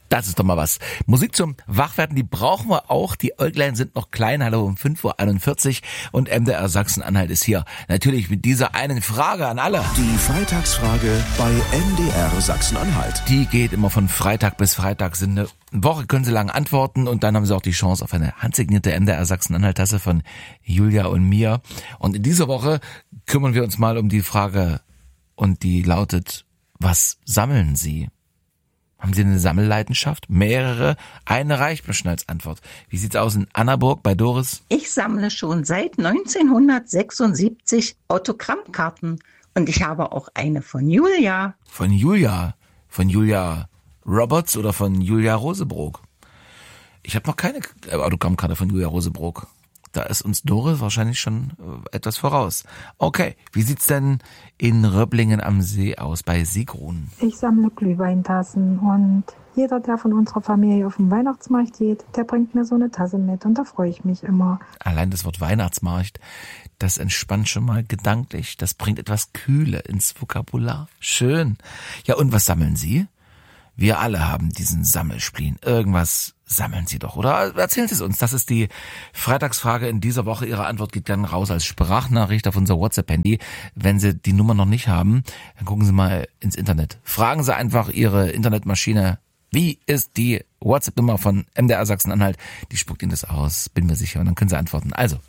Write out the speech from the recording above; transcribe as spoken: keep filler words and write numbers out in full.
Das ist doch mal was. Musik zum Wachwerden, die brauchen wir auch. Die Äuglein sind noch klein. Hallo um fünf Uhr einundvierzig und M D R Sachsen-Anhalt ist hier. Natürlich mit dieser einen Frage an alle. Die Freitagsfrage bei M D R Sachsen-Anhalt. Die geht immer von Freitag bis Freitag. Sind eine Woche, können Sie lang antworten und dann haben Sie auch die Chance auf eine handsignierte M D R Sachsen-Anhalt-Tasse von Julia und mir. Und in dieser Woche kümmern wir uns mal um die Frage und die lautet, was sammeln Sie? Haben Sie eine Sammelleidenschaft? Mehrere? Eine reicht mir schon als Antwort. Wie sieht's aus in Annaburg bei Doris? Ich sammle schon seit neunzehnhundertsechsundsiebzig Autogrammkarten und ich habe auch eine von Julia. Von Julia? Von Julia Roberts oder von Julia Rosebrook? Ich habe noch keine Autogrammkarte von Julia Rosebrook. Da ist uns Doris wahrscheinlich schon etwas voraus. Okay, wie sieht's denn in Röblingen am See aus bei Sigrun? Ich sammle Glühweintassen und jeder, der von unserer Familie auf den Weihnachtsmarkt geht, der bringt mir so eine Tasse mit und da freue ich mich immer. Allein das Wort Weihnachtsmarkt, das entspannt schon mal gedanklich. Das bringt etwas Kühle ins Vokabular. Schön. Ja, und was sammeln Sie? Wir alle haben diesen Sammelspleen. Irgendwas sammeln Sie doch, oder? Erzählen Sie es uns. Das ist die Freitagsfrage in dieser Woche. Ihre Antwort geht dann raus als Sprachnachricht auf unser WhatsApp-Handy. Wenn Sie die Nummer noch nicht haben, dann gucken Sie mal ins Internet. Fragen Sie einfach Ihre Internetmaschine, wie ist die WhatsApp-Nummer von M D R Sachsen-Anhalt? Die spuckt Ihnen das aus, bin mir sicher. Und dann können Sie antworten. Also,